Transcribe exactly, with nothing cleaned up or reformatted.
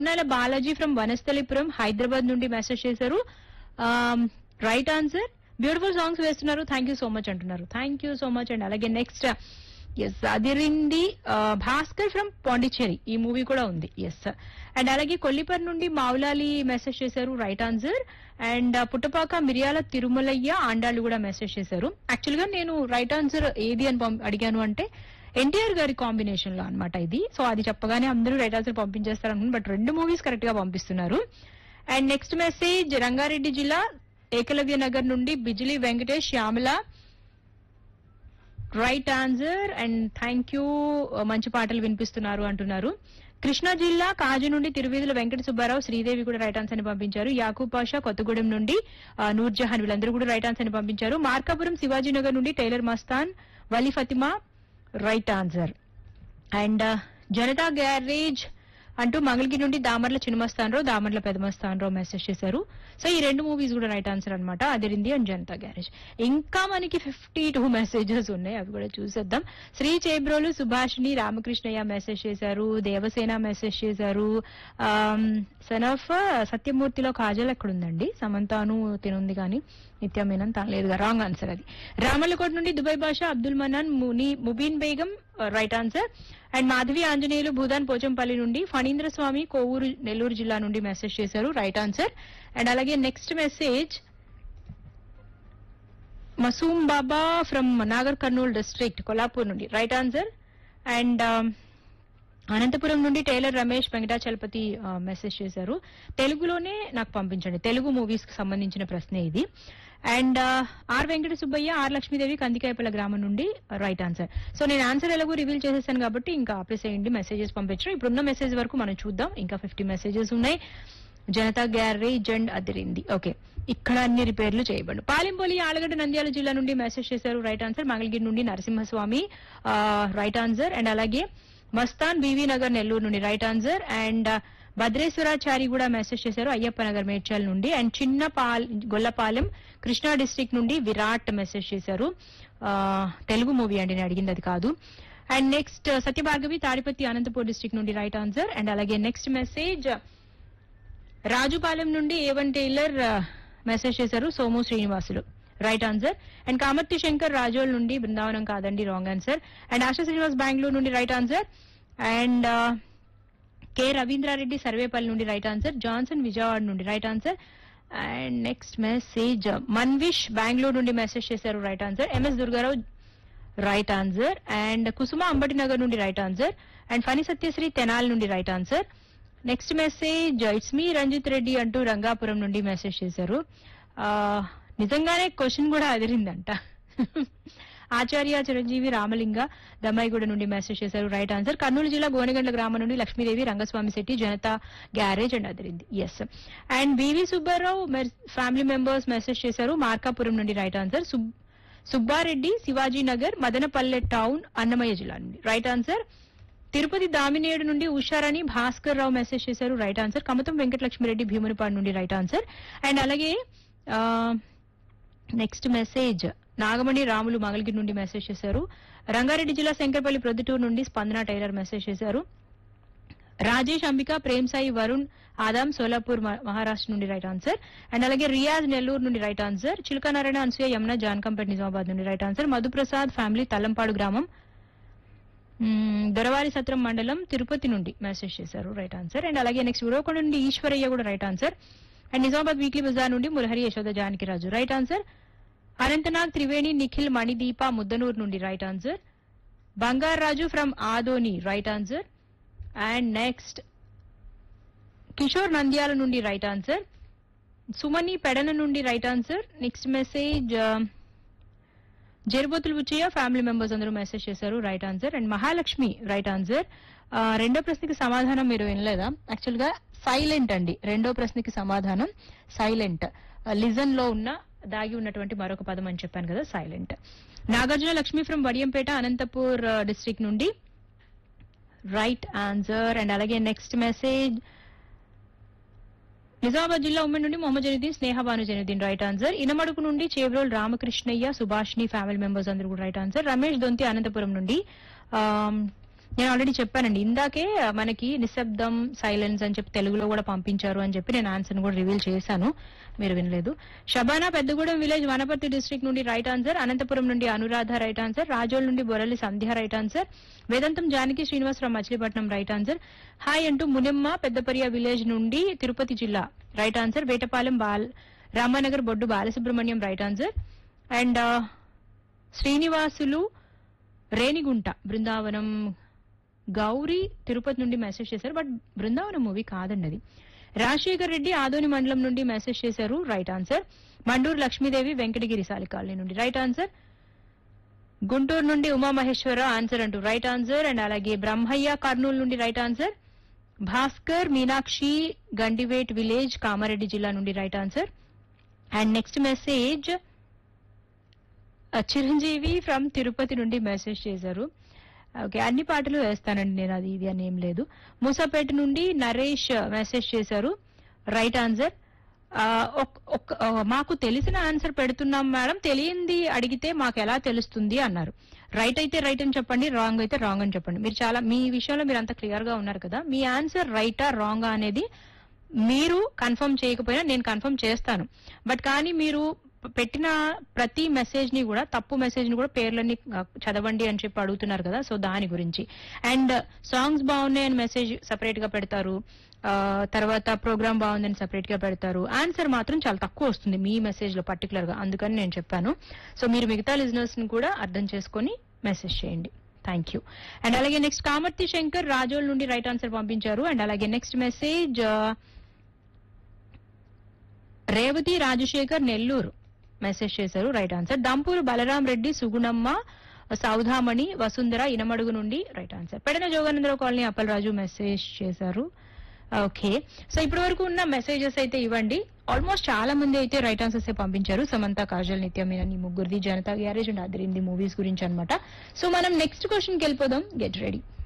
నాల Balaji from Vanasthalipuram Hyderabad నుండి message చేశారు. Right answer. Beautiful songs వేస్తున్నారు, థ్యాంక్ యూ సో మచ్ అంటున్నారు. Thank you so much and అలాగే next yes Adirindi Bhaskar from Pondicherry, ఈ movie కూడా ఉంది. ఎస్ అండ్ అలాగే కొల్లిపర్ నుండి మావులాలి మెసేజ్ చేశారు, రైట్ ఆన్సర్. అండ్ పుట్టపాక మిరియాల తిరుమలయ్య ఆండాళ్ళు కూడా మెసేజ్ చేశారు. యాక్చువల్ గా నేను రైట్ ఆన్సర్ ఏది అని అడిగాను అంటే ఎన్టీఆర్ గారి కాంబినేషన్ లో అనమాట ఇది. సో అది చెప్పగానే అందరూ రైట్ ఆన్సర్ పంపించేస్తారు అనుకున్నాను, బట్ రెండు మూవీస్ కరెక్ట్ గా పంపిస్తున్నారు. అండ్ నెక్స్ట్ మెసేజ్ రంగారెడ్డి జిల్లా ఏకలవ్య నగర్ నుండి Bijli Venkatesh Shyamala, right answer. And thank you, మంచి పాటలు వినిపిస్తున్నారు అంటున్నారు. కృష్ణా జిల్లా కాజు నుండి తిరువీధుల వెంకట సుబ్బారావు శ్రీదేవి కూడా రైట్ ఆన్సర్ ని పంపించారు. యాకూబ్ పాషా కొత్తగూడెం నుండి నూర్జహాన్ వీళ్ళందరూ కూడా రైట్ ఆన్సర్ ని పంపించారు. మార్కాపురం శివాజీనగర్ నుండి tailor Mastan Vali Fatima, right answer. And Janata garage అంటూ మంగళగిరి నుండి దామర్ల చిన్నమస్తానరావు దామర్ల పెదమస్తానరావు మెసేజ్ చేశారు. సో ఈ రెండు మూవీస్ కూడా రైట్ ఆన్సర్ అనమాట, అదిరింది అండ్ జనతా గ్యారేజ్. ఇంకా మనకి ఫిఫ్టీ టూ మెసేజెస్ ఉన్నాయి, అవి కూడా చూసేద్దాం. శ్రీ చేబ్రోలు సుభాషిణి రామకృష్ణయ్య మెసేజ్ చేశారు, దేవసేన మెసేజ్ చేశారు. సన్ ఆఫ్ సత్యమూర్తిలో కాజల్ ఎక్కడుందండి, సమంతాను తినుంది కానీ నిత్యమేనని తన లేదుగా, రాంగ్ ఆన్సర్ అది. రామల్లకోట నుండి Dubai Basha Abdul Mannan Muni Mubeen Begum, right answer. And Madhavi Anjaneyulu Bhoodan Pochampally నుండి ఫణీంద్ర స్వామి కోవూరు నెల్లూరు జిల్లా నుండి మెసేజ్ చేశారు, రైట్ ఆన్సర్. అండ్ అలాగే next message Masoom Baba from Nagar Kurnool district Kollapur నుండి, రైట్ ఆన్సర్. అండ్ అనంతపురం నుండి టైలర్ రమేష్ వెంకటాచలపతి మెసేజ్ చేశారు. తెలుగులోనే నాకు పంపించండి, తెలుగు మూవీస్ కి సంబంధించిన ప్రశ్నే ఇది. And are Venkata Subbaiah are Lakshmidevi Kandikayapalli గ్రామం నుండి, రైట్ ఆన్సర్. సో నేను ఆన్సర్ ఎలాగో రివీల్ చేసేసాను కాబట్టి ఇంకా ఆపేసేయండి, మెసేజెస్ పంపించడం. ఇప్పుడున్న మెసేజ్ వరకు మనం చూద్దాం, ఇంకా ఫిఫ్టీ మెసేజెస్ ఉన్నాయి. Janata garage and Adirindi, okay. ఇక్కడ అన్ని రిపేర్లు చేయబడు. పాలెంపల్లి ఆలగడ్డ నంద్యాల జిల్లా నుండి మెసేజ్ చేశారు, రైట్ ఆన్సర్. మంగళగిరి నుండి నరసింహస్వామి, రైట్ ఆన్సర్. అండ్ అలాగే మస్తాన్ బీవీ నగర్ నెల్లూరు నుండి, రైట్ ఆన్సర్. అండ్ భద్రేశ్వరాచారి కూడా మెసేజ్ చేశారు, అయ్యప్ప నగర్ మేడ్చల్ నుండి. అండ్ చిన్న పాల్ గొల్లపాలెం కృష్ణా డిస్ట్రిక్ట్ నుండి విరాట్ మెసేజ్ చేశారు. తెలుగు మూవీ అండి, నేను అడిగింది అది కాదు. And next Satya Bhargavi Tadipatri Anantapur district నుండి, రైట్ ఆన్సర్. అండ్ అలాగే నెక్స్ట్ మెసేజ్ రాజుపాలెం నుండి ఏవన్ టైలర్ మెసేజ్ చేశారు, Somu Srinivasulu, right answer. And Kamarthi Shankar Razole నుండి బృందావనం కాదండి, wrong answer. And ASHA Srinivas Bengaluru నుండి, right answer. And K Ravindra Reddy Sarvepalli నుండి, రైట్ ఆన్సర్. జాన్సన్ విజయవాడ నుండి, right answer. And next message Manvish Bengaluru నుండి మెసేజ్ చేశారు, right answer. MS Durgarao, right answer. And కుసుమ అంబటి నగర్ నుండి, right answer. And Phani Satyasri Tenali నుండి, right answer. Next message it's me Ranjith Reddy అంటూ రంగాపురం నుండి message చేశారు. నిజంగానే క్వశ్చన్ కూడా అదిరిందంట. ఆచార్య చిరంజీవి రామలింగ దమ్మాయిగూడ నుండి మెసేజ్ చేశారు, రైట్ ఆన్సర్. కర్నూలు జిల్లా గోనెగండ్ల గ్రామం నుండి Lakshmidevi Rangaswamy Shetty Janata garage and Adirindi, yes. And BV Subbarao family members message చేశారు, మార్కాపురం నుండి, right answer. Subbareddy Shivaji Nagar Madanapalle town Annamayya జిల్లా నుండి, రైట్ ఆన్సర్. తిరుపతి దామినేడు నుండి ఉషారాణి భాస్కర్ రావు మెసేజ్ చేశారు, రైట్ ఆన్సర్. కమతం వెంకటలక్ష్మిరెడ్డి భీమునిపాడు నుండి, రైట్ ఆన్సర్. అండ్ అలాగే నెక్స్ట్ మెసేజ్ నాగమణి రాములు మంగళగిరి నుండి మెసేజ్ చేశారు. రంగారెడ్డి జిల్లా శంకరపల్లి ప్రొద్దుటూరు నుండి స్పందన టైలర్ మెసేజ్ చేశారు. రాజేష్ అంబిక ప్రేమ్ సాయి వరుణ్ ఆదాం సోలాపూర్ మహారాష్ట్ర నుండి, రైట్ ఆన్సర్. అండ్ అలాగే రియాజ్ నెల్లూరు నుండి, రైట్ ఆన్సర్. చిలకనారాయణ అనసూయ యమున జాన్కంపేట్ నిజామాబాద్ నుండి, right answer. Madhu Prasad family Tallampadu గ్రామం దొరవారి సత్రం మండలం తిరుపతి నుండి మెసేజ్ చేశారు, రైట్ ఆన్సర్. అండ్ అలాగే నెక్స్ట్ ఉరవకొండ నుండి ఈశ్వరయ్య కూడా, right answer. And Nizamabad weekly Bazar నుండి మురహరి యశోద జానకి రాజు, రైట్ ఆన్సర్. అనంతనాగ్ త్రివేణి నిఖిల్ మణిదీప ముద్దనూరు నుండి, right answer. Bangarraju from Adoni, right answer. And next Kishore Nandyal నుండి, రైట్ ఆన్సర్. సుమని పెడన నుండి, right answer. Next message జెరుబోతులు Buchaiah family members అందరూ మెసేజ్ చేశారు, right answer. And Mahalakshmi, right answer. రెండో ప్రశ్నకి సమాధానం మీరు వినలేదా? యాక్చువల్ గా సైలెంట్ అండి, రెండో ప్రశ్నకి సమాధానం సైలెంట్. లిజన్ లో ఉన్న దాగి ఉన్నటువంటి మరొక పదం అని చెప్పాను కదా, silent. Nagarjuna Lakshmi from Vadiyampeta Anantapur district నుండి, రైట్ ఆన్సర్. అండ్ అలాగే నెక్స్ట్ మెసేజ్ నిజామాబాద్ జిల్లా ఉమ్మడి నుండి మొహమ్మద్ జనుద్దీన్ స్నేహ భాను జనుద్దీన్, రైట్ ఆన్సర్. ఇనమడుగు నుండి చేబ్రోల్ రామకృష్ణయ్య సుభాష్ని ఫ్యామిలీ మెంబర్స్ అందరూ కూడా, రైట్ ఆన్సర్. రమేష్ దొంతి అనంతపురం నుండి, నేను ఆల్రెడీ చెప్పానండి ఇందాకే మనకి నిశ్శబ్దం సైలెన్స్ అని చెప్పి తెలుగులో కూడా పంపించారు అని చెప్పి నేను ఆన్సర్ కూడా రివీల్ చేశాను, మీరు వినలేదు. షబానా పెద్దగూడెం విలేజ్ వనపర్తి డిస్ట్రిక్ట్ నుండి రైట్ ఆన్సర్. అనంతపురం నుండి అనురాధ రైట్ ఆన్సర్. రాజోల్ నుండి బొరలి సంధ్య రైట్ ఆన్సర్. వేదాంతం Janaki Srinivasarao Machilipatnam right answer. Hi అంటూ మునిమ్మ పెద్దపరియా విలేజ్ నుండి తిరుపతి జిల్లా right answer. Vetapalem ball Ramanagar Boddu Balasubrahmanyam right answer. And Srinivasulu Renigunta Brindavanam Gauri Tirupati నుండి మెసేజ్ చేశారు, బట్ బృందావనం మూవీ కాదండి అది. రాజశేఖర్ రెడ్డి ఆదోని మండలం నుండి మెసేజ్ చేశారు రైట్ ఆన్సర్. మండూరు లక్ష్మీదేవి వెంకటగిరి సాలికాలనీ నుండి రైట్ ఆన్సర్. గుంటూరు నుండి ఉమామహేశ్వర ఆన్సర్ అంటూ రైట్ ఆన్సర్. అండ్ అలాగే బ్రహ్మయ్య కర్నూలు నుండి right answer. Bhaskar Meenakshi Gandivet village Kamareddy జిల్లా నుండి right answer. And next message Chiranjeevi from Tirupati నుండి మెసేజ్ చేశారు. ఓకే, అన్ని పాటలు వేస్తానండి నేను, అది ఇది అని ఏం లేదు. మూసాపేట నుండి నరేష్ మెసేజ్ చేశారు రైట్ ఆన్సర్. మాకు తెలిసిన ఆన్సర్ పెడుతున్నాం మేడం, తెలియంది అడిగితే మాకు ఎలా తెలుస్తుంది అన్నారు. రైట్ అయితే రైట్ అని చెప్పండి, రాంగ్ అయితే రాంగ్ అని చెప్పండి. మీరు చాలా మీ విషయంలో మీరు అంత క్లియర్ గా ఉన్నారు కదా, మీ ఆన్సర్ రైటా రాంగా అనేది మీరు కన్ఫర్మ్ చేయకపోయినా నేను కన్ఫర్మ్ చేస్తాను. బట్ కానీ మీరు పెట్టిన ప్రతి మెసేజ్ ని కూడా తప్పు మెసేజ్ ని కూడా పేర్లన్నీ చదవండి అని చెప్పి అడుగుతున్నారు కదా, సో దాని గురించి. అండ్ సాంగ్స్ బాగున్నాయని మెసేజ్ సెపరేట్ గా పెడతారు, తర్వాత ప్రోగ్రామ్ బాగుందని సెపరేట్ గా పెడతారు. ఆన్సర్ మాత్రం చాలా తక్కువ వస్తుంది మీ మెసేజ్ లో పర్టికులర్ గా, అందుకని నేను చెప్పాను. సో మీరు మిగతా లిజనర్స్ ని కూడా అర్థం చేసుకుని మెసేజ్ చేయండి. Thank you. అండ్ అలాగే నెక్స్ట్ కామర్తి శంకర్ రాజోల్ నుండి రైట్ ఆన్సర్ పంపించారు. అండ్ అలాగే next message Revathi Rajasekhar Nellore message చేశారు రైట్ ఆన్సర్. దంపూరు బలరాం రెడ్డి సుగుణమ్మ సౌధామణి వసుంధర ఇనమడుగు నుండి right answer. Pedana Jogananda Rao colony Appalaraju message చేశారు. ఓకే, సో ఇప్పటి వరకు ఉన్న మెసేజెస్ అయితే ఇవ్వండి. ఆల్మోస్ట్ చాలా మంది అయితే రైట్ ఆన్సర్స్ పంపించారు. సమంత, కాజల్, నిత్య Menon, ముగ్గురిది, Janata garage and Adirindi movies గురించి అనమాట. సో మనం నెక్స్ట్ క్వశ్చన్కి వెళ్ళిపోదాం. Get ready.